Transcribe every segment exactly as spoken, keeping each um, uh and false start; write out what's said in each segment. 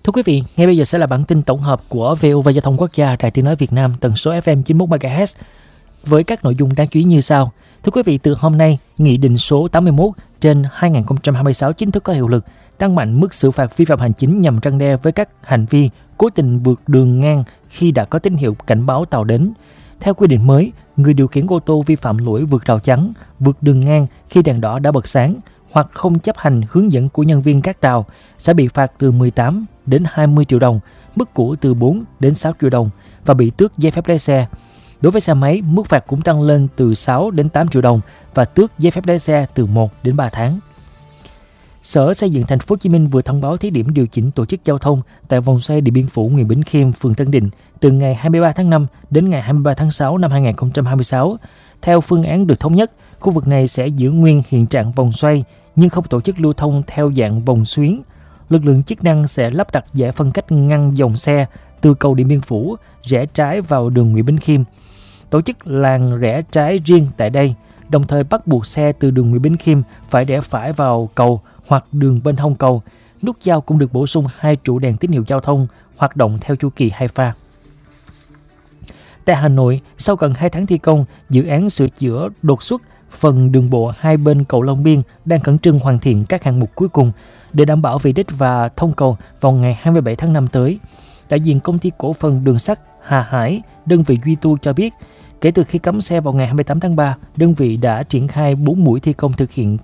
Thưa quý vị, ngay bây giờ sẽ là bản tin tổng hợp của vê o vê Giao thông Quốc gia, Đài Tiếng nói Việt Nam, tần số ép em chín mươi mốt mê ga héc với các nội dung đáng chú ý như sau. Thưa quý vị, từ hôm nay, Nghị định số tám mươi mốt trên hai nghìn không trăm hai mươi sáu chính thức có hiệu lực, tăng mạnh mức xử phạt vi phạm hành chính nhằm răn đe với các hành vi cố tình vượt đường ngang khi đã có tín hiệu cảnh báo tàu đến. Theo quy định mới, người điều khiển ô tô vi phạm lỗi vượt rào chắn, vượt đường ngang khi đèn đỏ đã bật sáng hoặc không chấp hành hướng dẫn của nhân viên các tàu sẽ bị phạt từ mười tám đến hai mươi triệu đồng, mức cũ từ bốn đến sáu triệu đồng và bị tước giấy phép lái xe. Đối với xe máy, mức phạt cũng tăng lên từ sáu đến tám triệu đồng và tước giấy phép lái xe từ một đến ba tháng. Sở Xây dựng Thành phố Hồ Chí Minh vừa thông báo thí điểm điều chỉnh tổ chức giao thông tại vòng xoay Điện Biên Phủ, Nguyễn Bỉnh Khiêm, phường Tân Định từ ngày hai mươi ba tháng năm đến ngày hai mươi ba tháng sáu năm hai nghìn không trăm hai mươi sáu. Theo phương án được thống nhất, khu vực này sẽ giữ nguyên hiện trạng vòng xoay nhưng không tổ chức lưu thông theo dạng vòng xuyến. Lực lượng chức năng sẽ lắp đặt giải phân cách ngăn dòng xe từ cầu Điện Biên Phủ rẽ trái vào đường Nguyễn Bỉnh Khiêm, tổ chức làn rẽ trái riêng tại đây, đồng thời bắt buộc xe từ đường Nguyễn Bỉnh Khiêm phải rẽ phải vào cầu hoặc đường bên hông cầu. Nút giao cũng được bổ sung hai trụ đèn tín hiệu giao thông hoạt động theo chu kỳ hai pha. Tại Hà Nội, sau gần hai tháng thi công, dự án sửa chữa đột xuất phần đường bộ hai bên cầu Long Biên đang khẩn trương hoàn thiện các hạng mục cuối cùng để đảm bảo về đích và thông cầu vào ngày hai mươi bảy tháng năm tới. Đại diện công ty cổ phần đường sắt Hà Hải, đơn vị duy tu cho biết, kể từ khi cấm xe vào ngày hai mươi tám tháng ba, đơn vị đã triển khai bốn mũi thi công thực hiện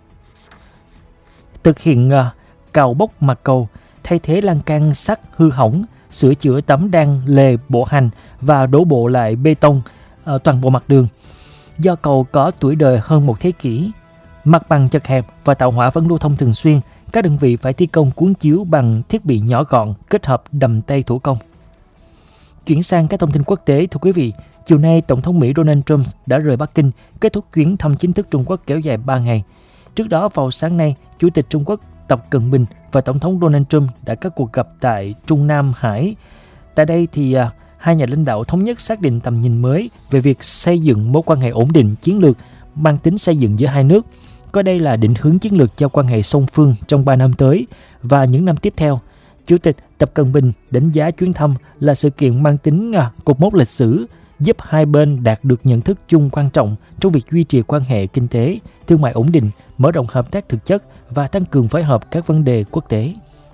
thực hiện uh, cào bóc mặt cầu, thay thế lan can sắt hư hỏng, sửa chữa tấm đan lề bộ hành và đổ bộ lại bê tông uh, toàn bộ mặt đường. Do cầu có tuổi đời hơn một thế kỷ, mặt bằng chật hẹp và tàu hỏa vẫn lưu thông thường xuyên, các đơn vị phải thi công cuốn chiếu bằng thiết bị nhỏ gọn kết hợp đầm tay thủ công. Chuyển sang các thông tin quốc tế, thưa quý vị, chiều nay Tổng thống Mỹ Donald Trump đã rời Bắc Kinh, kết thúc chuyến thăm chính thức Trung Quốc kéo dài ba ngày. Trước đó vào sáng nay, Chủ tịch Trung Quốc Tập Cận Bình và Tổng thống Donald Trump đã có cuộc gặp tại Trung Nam Hải. Tại đây thì à, hai nhà lãnh đạo thống nhất xác định tầm nhìn mới về việc xây dựng mối quan hệ ổn định chiến lược mang tính xây dựng giữa hai nước, coi đây là định hướng chiến lược cho quan hệ song phương trong ba năm tới và những năm tiếp theo. Chủ tịch Tập Cận Bình đánh giá chuyến thăm là sự kiện mang tính à, cột mốc lịch sử, giúp hai bên đạt được nhận thức chung quan trọng trong việc duy trì quan hệ kinh tế, thương mại ổn định, mở rộng hợp tác thực chất và tăng cường phối hợp các vấn đề quốc tế.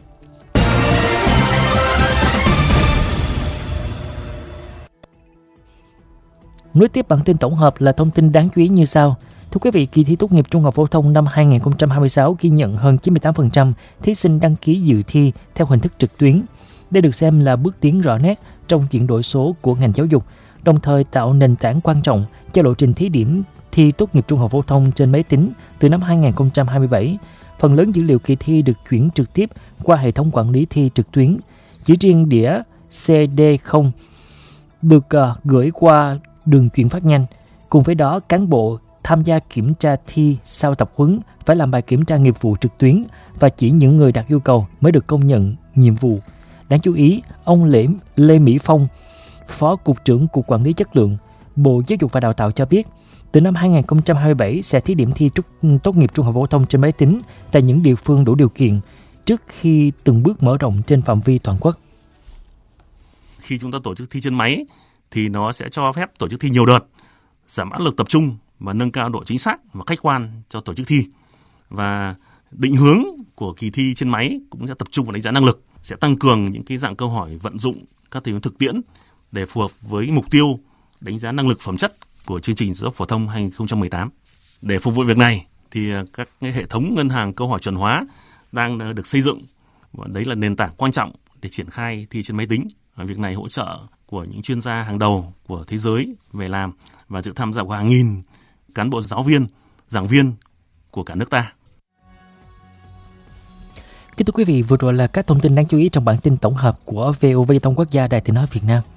Nối tiếp bản tin tổng hợp là thông tin đáng chú ý như sau. Thưa quý vị, kỳ thi tốt nghiệp trung học phổ thông năm hai nghìn không trăm hai mươi sáu ghi nhận hơn chín mươi tám phần trăm thí sinh đăng ký dự thi theo hình thức trực tuyến. Đây được xem là bước tiến rõ nét trong chuyển đổi số của ngành giáo dục, đồng thời tạo nền tảng quan trọng cho lộ trình thí điểm thi tốt nghiệp trung học phổ thông trên máy tính từ năm hai nghìn không trăm hai mươi bảy. Phần lớn dữ liệu kỳ thi được chuyển trực tiếp qua hệ thống quản lý thi trực tuyến. Chỉ riêng đĩa xê đê không được uh, gửi qua đường chuyển phát nhanh. Cùng với đó, cán bộ tham gia kiểm tra thi sau tập huấn phải làm bài kiểm tra nghiệp vụ trực tuyến và chỉ những người đạt yêu cầu mới được công nhận nhiệm vụ. Đáng chú ý, ông Lê, Lê Mỹ Phong, Phó Cục trưởng Cục Quản lý Chất lượng, Bộ Giáo dục và Đào tạo cho biết, từ năm hai nghìn không trăm hai mươi bảy sẽ thí điểm thi tốt nghiệp trung học phổ thông trên máy tính tại những địa phương đủ điều kiện trước khi từng bước mở rộng trên phạm vi toàn quốc. Khi chúng ta tổ chức thi trên máy thì nó sẽ cho phép tổ chức thi nhiều đợt, giảm áp lực tập trung và nâng cao độ chính xác và khách quan cho tổ chức thi. Và định hướng của kỳ thi trên máy cũng sẽ tập trung vào đánh giá năng lực, sẽ tăng cường những cái dạng câu hỏi vận dụng các tình huống thực tiễn để phù hợp với mục tiêu đánh giá năng lực phẩm chất của chương trình giáo dục phổ thông hai nghìn không trăm mười tám. Để phục vụ việc này thì các hệ thống ngân hàng câu hỏi chuẩn hóa đang được xây dựng và đấy là nền tảng quan trọng để triển khai thi trên máy tính. Và việc này hỗ trợ của những chuyên gia hàng đầu của thế giới về làm và sự tham gia của hàng nghìn cán bộ giáo viên, giảng viên của cả nước ta. Kính thưa quý vị, vừa rồi là các thông tin đáng chú ý trong bản tin tổng hợp của vê o vê Giao thông Quốc gia, Đài Tiếng nói Việt Nam.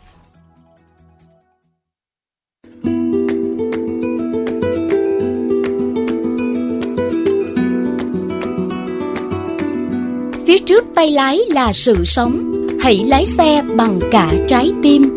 Phía trước tay lái là sự sống, hãy lái xe bằng cả trái tim.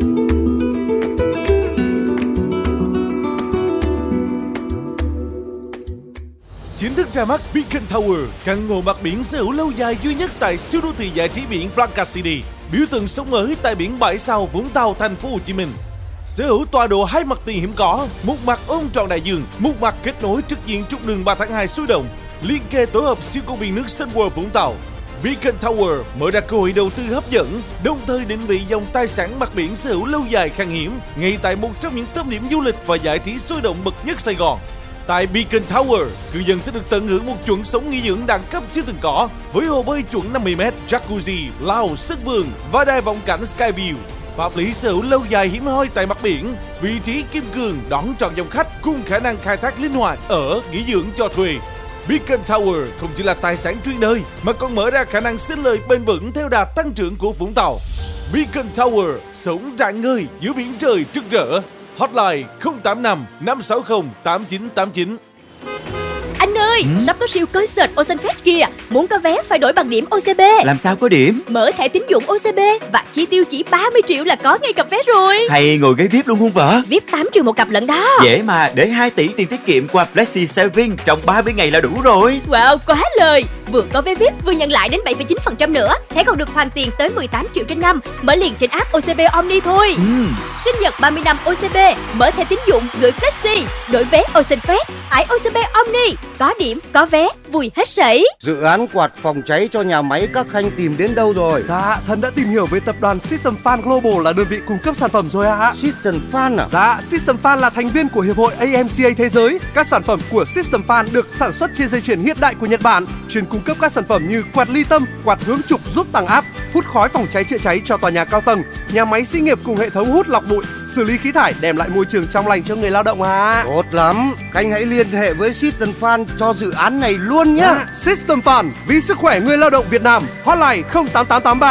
chín chính thức ra mắt Beacon Tower, căn hộ mặt biển sở hữu lâu dài duy nhất tại siêu đô thị giải trí biển Playa City, biểu tượng sống mới tại biển bãi sau Vũng Tàu, thành phố Hồ Chí Minh. Sở hữu tọa độ hai mặt tiền hiếm có, một mặt ôm trọn đại dương, một mặt kết nối trực diện trục đường ba tháng hai sôi động, liên kề tổ hợp siêu công viên nước Sun World Vũng Tàu. Beacon Tower mở ra cơ hội đầu tư hấp dẫn, đồng thời định vị dòng tài sản mặt biển sở hữu lâu dài khan hiếm ngay tại một trong những tâm điểm du lịch và giải trí sôi động bậc nhất Sài Gòn. Tại Beacon Tower, cư dân sẽ được tận hưởng một chuẩn sống nghỉ dưỡng đẳng cấp chưa từng có, với hồ bơi chuẩn năm mươi mét, jacuzzi, lao, sân vườn và đài vọng cảnh Skyview. Pháp lý sở hữu lâu dài hiếm hoi tại mặt biển, vị trí kim cương đón trọn dòng khách cùng khả năng khai thác linh hoạt ở nghỉ dưỡng cho thuê. Beacon Tower không chỉ là tài sản chuyên đời mà còn mở ra khả năng sinh lời bền vững theo đà tăng trưởng của Vũng Tàu. Beacon Tower sống rạng ngời giữa biển trời rực rỡ. Hotline không tám năm năm sáu không tám chín tám chín. Anh ơi, ừ? sắp có siêu concert Ocean Fest kìa. Muốn có vé phải đổi bằng điểm ô xê bê. Làm sao có điểm? Mở thẻ tín dụng ô xê bê và chi tiêu chỉ ba mươi triệu là có ngay cặp vé rồi. Hay ngồi ghế vi ai pi luôn không vợ? vi ai pi tám triệu một cặp lận đó. Dễ mà, để hai tỷ tiền tiết kiệm qua Flexi Saving trong ba mươi ngày là đủ rồi. Wow, quá lời. Vừa có vé vi ai pi vừa nhận lại đến bảy phẩy chín phần trăm nữa. Thẻ còn được hoàn tiền tới mười tám triệu trên năm. Mở liền trên app ô xê bê Omni thôi. ừ. Sinh nhật ba mươi năm ô xê bê, mở thẻ tín dụng gửi Flexi, đổi vé Ocean Fest, tải ô xê bê Omni. Có điểm, có vé, vui hết sảy. Dự án quạt phòng cháy cho nhà máy các khanh tìm đến đâu rồi? Dạ, Thần đã tìm hiểu về tập đoàn System Fan Global là đơn vị cung cấp sản phẩm rồi ạ. À. System Fan à? Dạ, System Fan là thành viên của Hiệp hội a em xê a thế giới. Các sản phẩm của System Fan được sản xuất trên dây chuyền hiện đại của Nhật Bản, chuyên cung cấp các sản phẩm như quạt ly tâm, quạt hướng trục giúp tăng áp, hút khói phòng cháy chữa cháy cho tòa nhà cao tầng, nhà máy xí nghiệp cùng hệ thống hút lọc bụi, xử lý khí thải, đem lại môi trường trong lành cho người lao động à. Tốt lắm, Khanh hãy liên hệ với System Fan cho dự án này luôn nhé. À, System Fan vì sức khỏe người lao động Việt Nam. Hotline không tám tám tám ba